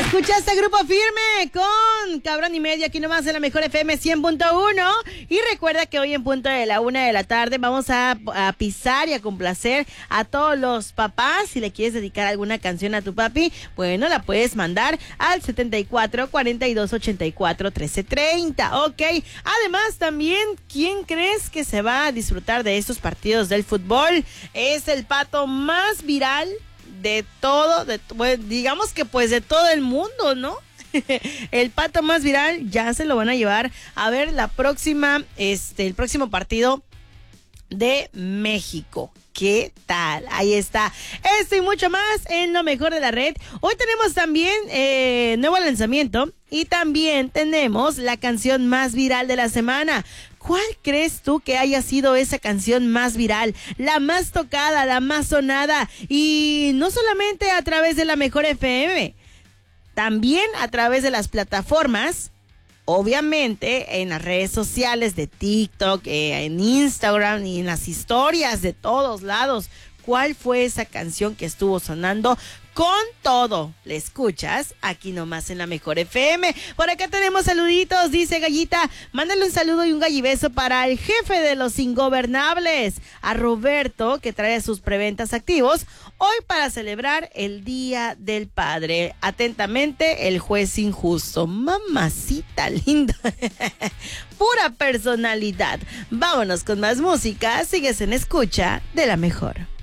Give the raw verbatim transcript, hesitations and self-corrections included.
Escuchaste Grupo Firme con Cabrón y Medio aquí nomás en la Mejor F M cien punto uno. Y recuerda que hoy en punto de la una de la tarde vamos a, a pisar y a complacer a todos los papás. Si le quieres dedicar alguna canción a tu papi, bueno, la puedes mandar al setenta y cuatro, cuarenta y dos, ochenta y cuatro, trece, treinta. Ok. Además, también, ¿quién crees que se va a disfrutar de estos partidos del fútbol? Es el pato más viral de todo, de, bueno, digamos que pues de todo el mundo, ¿no? El pato más viral ya se lo van a llevar a ver la próxima, este, el próximo partido de México. ¿Qué tal? Ahí está. Esto y mucho más en lo mejor de la red. Hoy tenemos también eh, nuevo lanzamiento y también tenemos la canción más viral de la semana. ¿Cuál crees tú que haya sido esa canción más viral, la más tocada, la más sonada? Y no solamente a través de la Mejor F M, también a través de las plataformas, obviamente en las redes sociales de TikTok, eh, en Instagram y en las historias de todos lados. ¿Cuál fue esa canción que estuvo sonando con todo? ¿Le escuchas? Aquí nomás en la Mejor F M. Por acá tenemos saluditos, dice Gallita. Mándale un saludo y un gallibeso para el jefe de los ingobernables, a Roberto, que trae sus preventas activos hoy para celebrar el Día del Padre. Atentamente, el juez injusto. Mamacita linda. Pura personalidad. Vámonos con más música. Sigues en escucha de la Mejor.